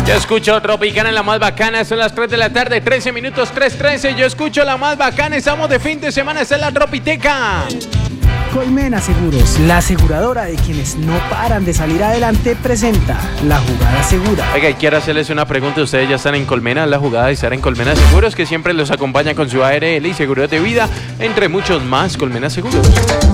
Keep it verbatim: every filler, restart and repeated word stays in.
Yo escucho Tropicana, la más bacana, son las tres de la tarde, trece minutos, tres trece. Yo escucho la más bacana, estamos de fin de semana, está en la Tropiteca. Colmena Seguros, la aseguradora de quienes no paran de salir adelante, presenta La Jugada Segura. Oiga, y quiero hacerles una pregunta. Ustedes ya están en Colmena, la jugada de estar en Colmena Seguros, que siempre los acompaña con su A R L y seguridad de vida, entre muchos más. Colmena Seguros.